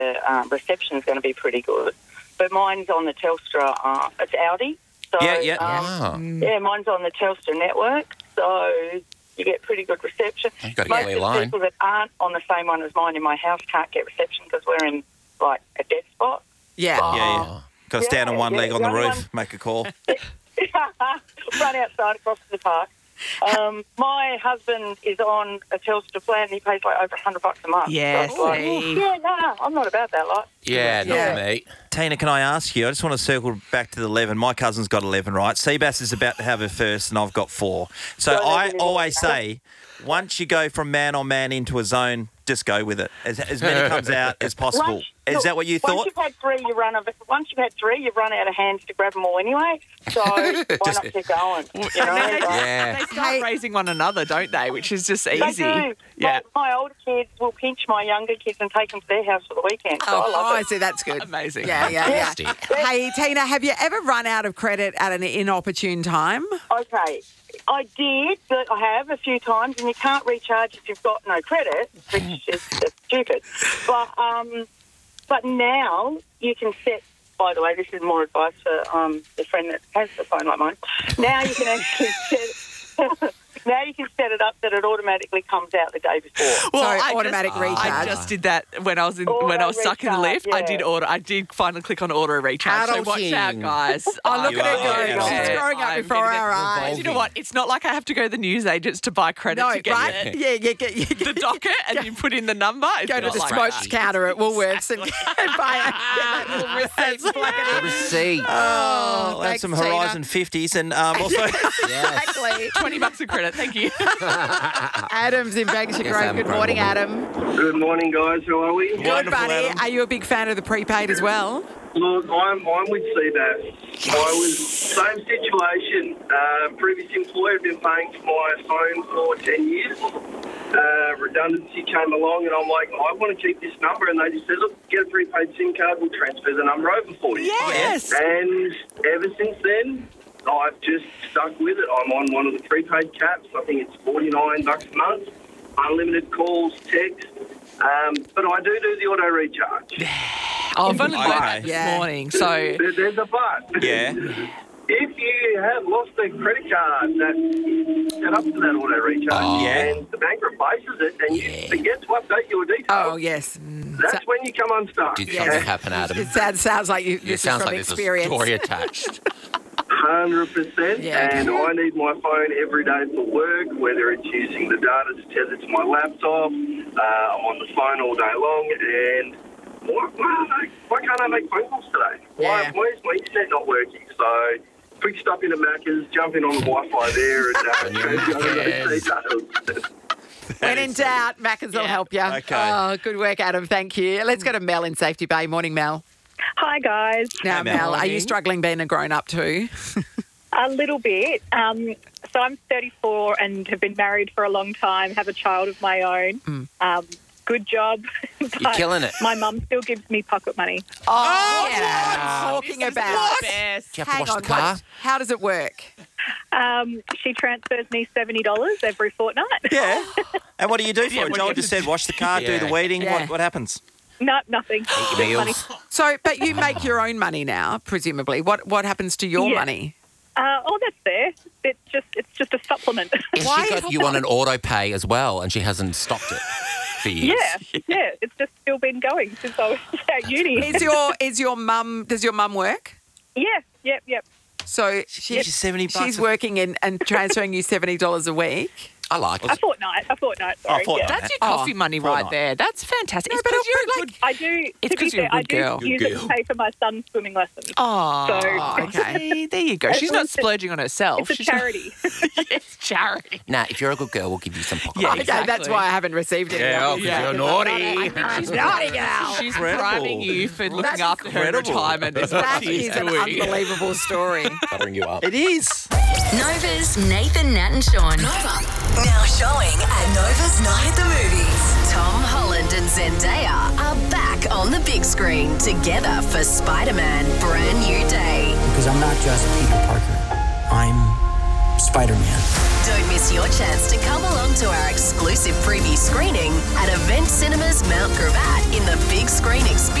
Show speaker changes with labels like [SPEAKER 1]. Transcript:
[SPEAKER 1] reception is going to be pretty good. But mine's on the Telstra, it's Audi. So, yeah, mine's on the Telstra network, so you get pretty good reception.
[SPEAKER 2] You've got to
[SPEAKER 1] Most
[SPEAKER 2] get
[SPEAKER 1] of the people that aren't on the same one as mine in my house can't get reception because we're in, like, a dead spot.
[SPEAKER 3] Yeah.
[SPEAKER 4] Got to stand on one leg on the roof, make a call.
[SPEAKER 1] Run outside across the park. My husband is on a Telstra plan and he pays like over $100 a month.
[SPEAKER 3] Yes.
[SPEAKER 1] So I'm not about that lot.
[SPEAKER 2] Yeah, not me.
[SPEAKER 4] Tina, can I ask you? I just want to circle back to the 11. My cousin's got 11, right? Seabass is about to have her first, and I've got 4. So I always say, once you go from man on man into a zone, just go with it. As many comes out as possible. Is that what you thought?
[SPEAKER 1] Once you've had 3, you run out of hands to grab them all anyway. So why not keep going? You know?
[SPEAKER 3] They start raising one another, don't they? Which is just easy.
[SPEAKER 1] They do.
[SPEAKER 3] Yeah.
[SPEAKER 1] My older kids will pinch my younger kids and take them to their house for the weekend. So I love it.
[SPEAKER 3] I see. That's good. Amazing. Yeah.
[SPEAKER 5] Hey, Tina, have you ever run out of credit at an inopportune time?
[SPEAKER 1] Okay. I did, but I have a few times, and you can't recharge if you've got no credit, which is stupid. But now you can set, by the way, this is more advice for the friend that has the phone like mine. Now you can actually set it up that it automatically comes out the day before.
[SPEAKER 3] Well,
[SPEAKER 5] so automatic recharge.
[SPEAKER 3] I just did that when I was stuck in the lift.
[SPEAKER 1] Yeah.
[SPEAKER 3] I did finally click on auto recharge. So watch out, guys.
[SPEAKER 5] Look at her go. She's growing up before our eyes.
[SPEAKER 3] You know what? It's not like I have to go to the newsagents to buy credit to get
[SPEAKER 5] right? Yeah, you get
[SPEAKER 3] the docket and you put in the number.
[SPEAKER 5] Go to the smokes counter at Woolworths and buy a little receipt.
[SPEAKER 2] Receipt.
[SPEAKER 4] Oh, we'll have some Horizon 50s and also...
[SPEAKER 5] Exactly.
[SPEAKER 3] $20 of credit. Thank you.
[SPEAKER 5] Adam's in Banksia Grove. Good morning, Adam.
[SPEAKER 6] Good morning, guys. How are we?
[SPEAKER 5] Good, buddy. Are you a big fan of the prepaid as well?
[SPEAKER 6] Look, I'm with Seabass. I was same situation. Previous employer had been paying for my phone for 10 years. Redundancy came along, and I'm like, I want to keep this number. And they just said, look, get a prepaid SIM card. We'll transfer the number over for you.
[SPEAKER 3] Yes.
[SPEAKER 6] And ever since then, I've just stuck with it. I'm on one of the prepaid caps. I think it's $49 a month. Unlimited calls, text. But I do the auto recharge.
[SPEAKER 3] I've only learned that this morning, so...
[SPEAKER 6] There's a but.
[SPEAKER 4] Yeah.
[SPEAKER 6] If you have lost a credit card that's set up to that auto recharge and the bank replaces it and you forget to update your details...
[SPEAKER 5] Oh, yes.
[SPEAKER 6] That's when you come unstuck.
[SPEAKER 2] Did something happen, Adam?
[SPEAKER 5] It sounds like you.
[SPEAKER 2] It sounds like there's a story attached.
[SPEAKER 6] 100%, and I need my phone every day for work, whether it's using the data to tether to my laptop. I'm on the phone all day long, and why can't I make phone calls today? Why is my internet not working? So, quick stop into Macca's, jump in on the Wi-Fi there, and
[SPEAKER 5] when in doubt, Macca's will help you.
[SPEAKER 4] Okay.
[SPEAKER 5] Oh, good work, Adam. Thank you. Let's go to Mel in Safety Bay. Morning, Mel.
[SPEAKER 7] Hi, guys.
[SPEAKER 5] Now, Mel, are you struggling being a grown-up too?
[SPEAKER 7] A little bit. So I'm 34 and have been married for a long time, have a child of my own. Good job.
[SPEAKER 2] You're killing it.
[SPEAKER 7] My mum still gives me pocket money.
[SPEAKER 5] Oh, yeah. Talking about.
[SPEAKER 3] Do you
[SPEAKER 2] have to wash the car?
[SPEAKER 5] How does it work?
[SPEAKER 7] She transfers me $70 every fortnight.
[SPEAKER 4] Yeah. And what do you do for it? Joel just said wash the car, do the weeding.
[SPEAKER 5] Yeah.
[SPEAKER 4] What happens?
[SPEAKER 7] No, nothing.
[SPEAKER 2] Meals.
[SPEAKER 7] Money.
[SPEAKER 5] So, but you make your own money now, presumably. What happens to your money?
[SPEAKER 7] That's there. It's just a supplement.
[SPEAKER 2] She got you on an auto pay as well, and she hasn't stopped it for years.
[SPEAKER 7] Yeah. It's just still been going since I was at uni.
[SPEAKER 5] Does your mum work?
[SPEAKER 7] Yeah. Yep.
[SPEAKER 5] So
[SPEAKER 4] She's $70.
[SPEAKER 5] She's working and transferring you $70 a week.
[SPEAKER 2] I like it.
[SPEAKER 7] A fortnight. Sorry.
[SPEAKER 4] fortnight.
[SPEAKER 7] Yeah.
[SPEAKER 3] That's your coffee money right there. That's fantastic. It's because you're a good...
[SPEAKER 7] I do.
[SPEAKER 3] It's because you're a good girl.
[SPEAKER 7] I do use it to pay for my son's swimming lessons.
[SPEAKER 3] Oh,
[SPEAKER 7] So-
[SPEAKER 3] okay. There you go. She's not splurging on herself.
[SPEAKER 7] It's a charity.
[SPEAKER 3] It's charity.
[SPEAKER 2] Nah, if you're a good girl, we'll give you some pocket
[SPEAKER 3] Yeah,
[SPEAKER 2] money.
[SPEAKER 5] Okay, that's why I haven't received it.
[SPEAKER 2] You're naughty.
[SPEAKER 5] She's naughty girl.
[SPEAKER 3] She's priming you for looking after her in retirement. Is what
[SPEAKER 5] That
[SPEAKER 3] she's
[SPEAKER 5] is an
[SPEAKER 3] doing.
[SPEAKER 5] unbelievable story.
[SPEAKER 2] I'll bring you up.
[SPEAKER 4] It is.
[SPEAKER 8] Nova's Nathan, Nat and Sean. Nova. Now showing at Nova's Night at the Movies. Tom Holland and Zendaya are back on the big screen together for Spider-Man Brand New Day.
[SPEAKER 9] Because I'm not just Peter Parker. I'm Spider-Man.
[SPEAKER 8] Don't miss your chance to come along to our exclusive preview screening at Event Cinemas Mount Gravatt in the Big Screen Experience.